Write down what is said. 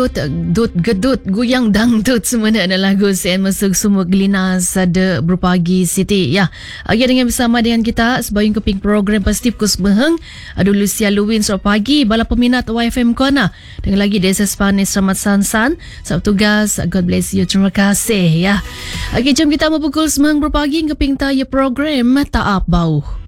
Dut gedut guyang dangdut semana ada lagu saya masuk semua gelina sada berpagi Siti ya. Lagi dengan bersama dengan kita sebayang keping program pasti pukul semeheng ada Lucia Luwin sore pagi bala peminat YFM Kona dengan lagi Desa Spanis Selamat Sansan satu tugas God bless you terima kasih ya. Lagi jam kita mau pukul semeheng berpagi keping taya program Taap Bau.